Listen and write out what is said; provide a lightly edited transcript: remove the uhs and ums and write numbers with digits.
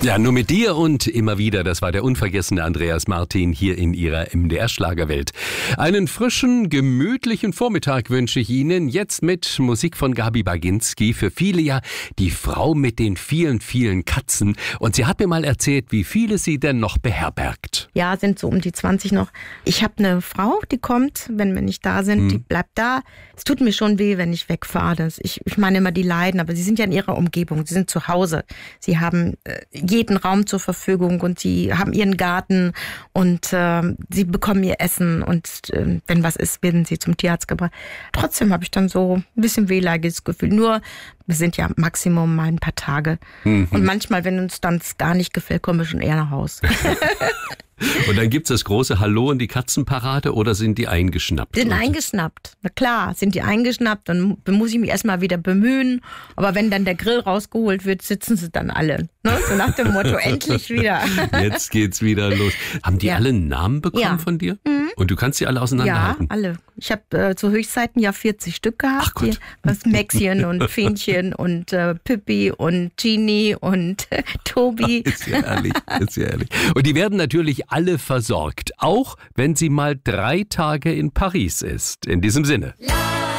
Ja, nur mit dir und immer wieder, das war der unvergessene Andreas Martin hier in Ihrer MDR-Schlagerwelt. Einen frischen, gemütlichen Vormittag wünsche ich Ihnen jetzt mit Musik von Gabi Baginski. Für viele ja die Frau mit den vielen, vielen Katzen. Und sie hat mir mal erzählt, wie viele sie denn noch beherbergt. Ja, sind so um die 20 noch. Ich habe eine Frau, die kommt, wenn wir nicht da sind, die bleibt da. Es tut mir schon weh, wenn ich wegfahre. Ich meine immer, die leiden, aber sie sind ja in ihrer Umgebung, sie sind zu Hause. Sie haben jeden Raum zur Verfügung und sie haben ihren Garten und sie bekommen ihr Essen und wenn was ist, werden sie zum Tierarzt gebracht. Trotzdem habe ich dann so ein bisschen wehleidiges Gefühl. Nur, wir sind ja Maximum mal ein paar Tage. Und manchmal, wenn uns dann gar nicht gefällt, kommen wir schon eher nach Hause. Und dann gibt's das große Hallo und die Katzenparade oder sind die eingeschnappt? Sind eingeschnappt. Na klar, sind die eingeschnappt. Dann muss ich mich erstmal wieder bemühen. Aber wenn dann der Grill rausgeholt wird, sitzen sie dann alle. Ne? So nach dem Motto, endlich wieder. Jetzt geht's wieder los. Haben die alle einen Namen bekommen von dir? Und du kannst sie alle auseinanderhalten? Ja, alle. Ich habe zu Höchstzeiten ja 40 Stück gehabt. Ach Gott. Was Maxchen und Fähnchen und Pippi und Genie und Tobi. Ist ja ehrlich, ist ja ehrlich. Und die werden natürlich alle versorgt, auch wenn sie mal 3 Tage in Paris ist. In diesem Sinne.